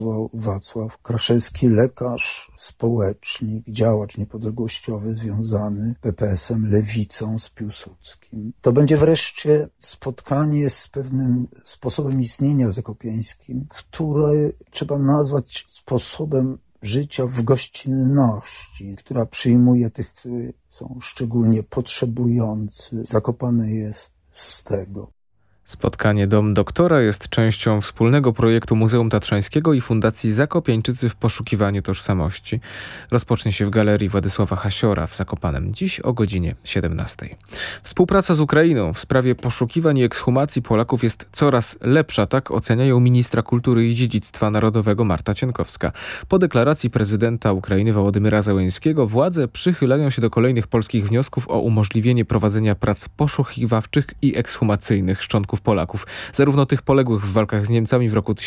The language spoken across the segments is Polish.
Wacław Kraszewski, lekarz, społecznik, działacz niepodległościowy związany PPS-em, lewicą, z Piłsudskim. To będzie wreszcie spotkanie z pewnym sposobem istnienia zakopiańskim, które trzeba nazwać sposobem życia w gościnności, która przyjmuje tych, którzy są szczególnie potrzebujący. Zakopane jest z tego. Spotkanie Dom Doktora jest częścią wspólnego projektu Muzeum Tatrzańskiego i Fundacji Zakopiańczycy w poszukiwaniu tożsamości. Rozpocznie się w Galerii Władysława Hasiora w Zakopanem dziś o godzinie 17. Współpraca z Ukrainą w sprawie poszukiwań i ekshumacji Polaków jest coraz lepsza, tak oceniają ministra kultury i dziedzictwa narodowego Marta Cienkowska. Po deklaracji prezydenta Ukrainy Wołodymyra Zełenskiego władze przychylają się do kolejnych polskich wniosków o umożliwienie prowadzenia prac poszukiwawczych i ekshumacyjnych szczątków Polaków, zarówno tych poległych w walkach z Niemcami w roku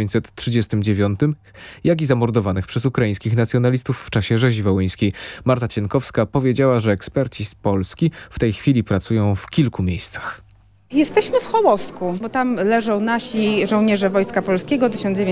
1939, jak i zamordowanych przez ukraińskich nacjonalistów w czasie rzezi wołyńskiej. Marta Cienkowska powiedziała, że eksperci z Polski w tej chwili pracują w kilku miejscach. Jesteśmy w Hołowsku, bo tam leżą nasi żołnierze Wojska Polskiego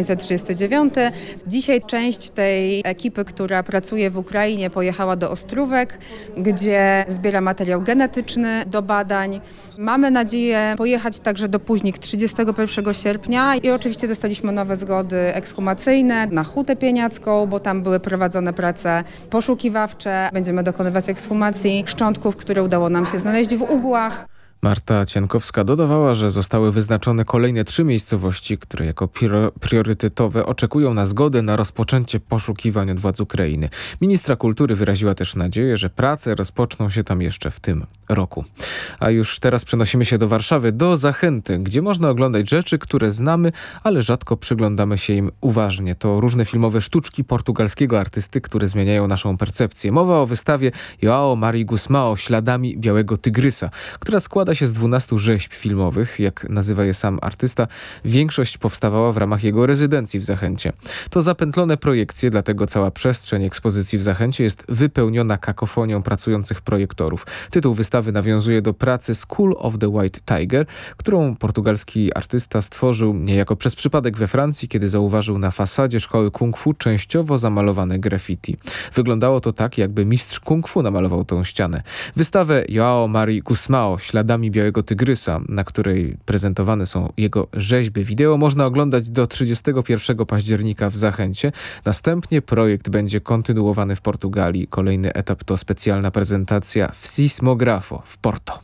1939. Dzisiaj część tej ekipy, która pracuje w Ukrainie, pojechała do Ostrówek, gdzie zbiera materiał genetyczny do badań. Mamy nadzieję pojechać także do Późnik 31 sierpnia i oczywiście dostaliśmy nowe zgody ekshumacyjne na Hutę Pieniacką, bo tam były prowadzone prace poszukiwawcze. Będziemy dokonywać ekshumacji szczątków, które udało nam się znaleźć w Ugłach. Marta Cienkowska dodawała, że zostały wyznaczone kolejne 3 miejscowości, które jako priorytetowe oczekują na zgodę na rozpoczęcie poszukiwań od władz Ukrainy. Ministra kultury wyraziła też nadzieję, że prace rozpoczną się tam jeszcze w tym roku. A już teraz przenosimy się do Warszawy, do Zachęty, gdzie można oglądać rzeczy, które znamy, ale rzadko przyglądamy się im uważnie. To różne filmowe sztuczki portugalskiego artysty, które zmieniają naszą percepcję. Mowa o wystawie João Marii Gusmão Śladami Białego Tygrysa, która składa się z 12 rzeźb filmowych, jak nazywa je sam artysta. Większość powstawała w ramach jego rezydencji w Zachęcie. To zapętlone projekcje, dlatego cała przestrzeń ekspozycji w Zachęcie jest wypełniona kakofonią pracujących projektorów. Tytuł wystawy nawiązuje do pracy School of the White Tiger, którą portugalski artysta stworzył niejako przez przypadek we Francji, kiedy zauważył na fasadzie szkoły kung fu częściowo zamalowane graffiti. Wyglądało to tak, jakby mistrz kung fu namalował tą ścianę. Wystawę João Marii Gusmão Śladami Białego Tygrysa, na której prezentowane są jego rzeźby wideo, można oglądać do 31 października w Zachęcie. Następnie projekt będzie kontynuowany w Portugalii. Kolejny etap to specjalna prezentacja w Sismografo w Porto.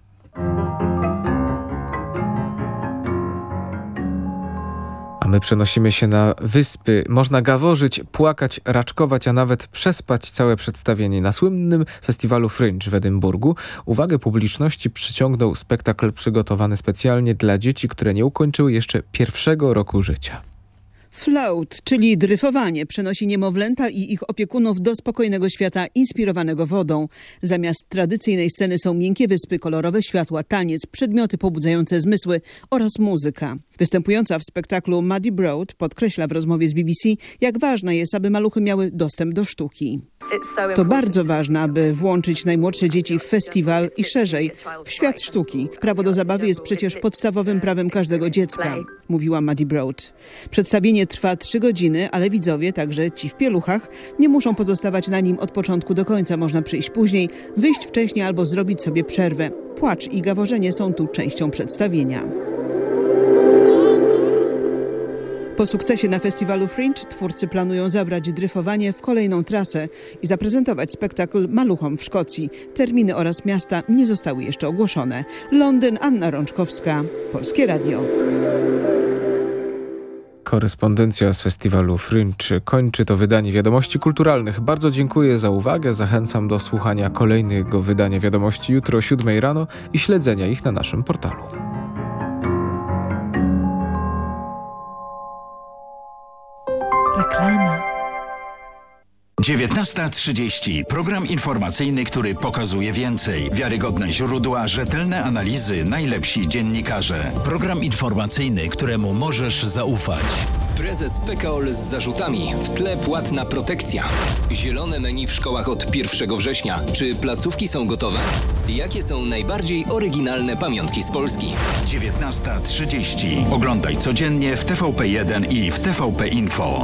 A my przenosimy się na wyspy. Można gaworzyć, płakać, raczkować, a nawet przespać całe przedstawienie. Na słynnym festiwalu Fringe w Edynburgu uwagę publiczności przyciągnął spektakl przygotowany specjalnie dla dzieci, które nie ukończyły jeszcze 1. roku życia. Float, czyli dryfowanie, przenosi niemowlęta i ich opiekunów do spokojnego świata inspirowanego wodą. Zamiast tradycyjnej sceny są miękkie wyspy, kolorowe światła, taniec, przedmioty pobudzające zmysły oraz muzyka. Występująca w spektaklu Maddie Broad podkreśla w rozmowie z BBC, jak ważne jest, aby maluchy miały dostęp do sztuki. To bardzo ważne, aby włączyć najmłodsze dzieci w festiwal i szerzej w świat sztuki. Prawo do zabawy jest przecież podstawowym prawem każdego dziecka, mówiła Maddie Broad. Przedstawienie trwa 3 godziny, ale widzowie, także ci w pieluchach, nie muszą pozostawać na nim od początku do końca. Można przyjść później, wyjść wcześniej albo zrobić sobie przerwę. Płacz i gaworzenie są tu częścią przedstawienia. Po sukcesie na festiwalu Fringe twórcy planują zabrać dryfowanie w kolejną trasę i zaprezentować spektakl maluchom w Szkocji. Terminy oraz miasta nie zostały jeszcze ogłoszone. Londyn, Anna Rączkowska, Polskie Radio. Korespondencja z festiwalu Fringe kończy to wydanie Wiadomości Kulturalnych. Bardzo dziękuję za uwagę. Zachęcam do słuchania kolejnego wydania Wiadomości jutro o 7 rano i śledzenia ich na naszym portalu. Reklama. 19:30. Program informacyjny, który pokazuje więcej. Wiarygodne źródła, rzetelne analizy, najlepsi dziennikarze. Program informacyjny, któremu możesz zaufać. Prezes PKOL z zarzutami. W tle płatna protekcja. Zielone menu w szkołach od 1 września. Czy placówki są gotowe? Jakie są najbardziej oryginalne pamiątki z Polski? 19:30. Oglądaj codziennie w TVP1 i w TVP Info.